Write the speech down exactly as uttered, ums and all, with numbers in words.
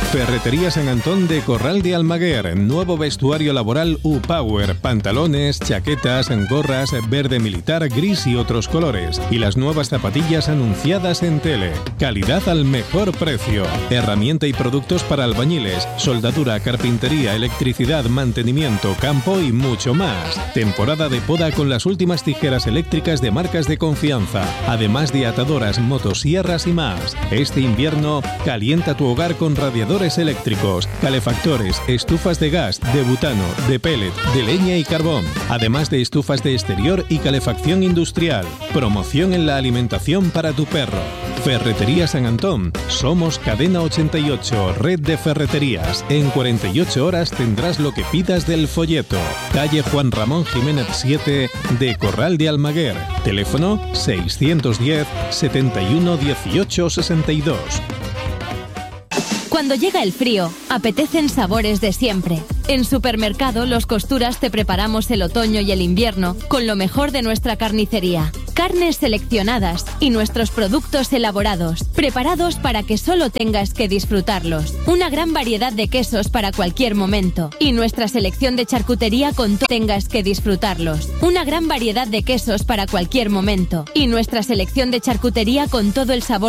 Ferretería San Antón de Corral de Almaguer. Nuevo vestuario laboral U-Power. Pantalones, chaquetas, gorras, verde militar, gris y otros colores. Y las nuevas zapatillas anunciadas en tele. Calidad al mejor precio. Herramienta y productos para albañiles, soldadura, carpintería, electricidad, mantenimiento, campo y mucho más. Temporada de poda con las últimas tijeras eléctricas de marcas de confianza. Además de atadoras, motosierras y más. Este invierno, calienta tu hogar con radiadores eléctricos, calefactores, estufas de gas, de butano, de pellet, de leña y carbón, además de estufas de exterior y calefacción industrial. Promoción en la alimentación para tu perro. Ferretería San Antón. Somos Cadena ochenta y ocho, red de ferreterías. En cuarenta y ocho horas tendrás lo que pidas del folleto. Calle Juan Ramón Jiménez siete de Corral de Almaguer. Teléfono seiscientos diez, setenta y uno, dieciocho, sesenta y dos. Cuando llega el frío, apetecen sabores de siempre. En Supermercado Los Costuras te preparamos el otoño y el invierno con lo mejor de nuestra carnicería. Carnes seleccionadas y nuestros productos elaborados, preparados para que solo tengas que disfrutarlos. Una gran variedad de quesos para cualquier momento y nuestra selección de charcutería con todo tengas que disfrutarlos. Una gran variedad de quesos para cualquier momento y nuestra selección de charcutería con todo el sabor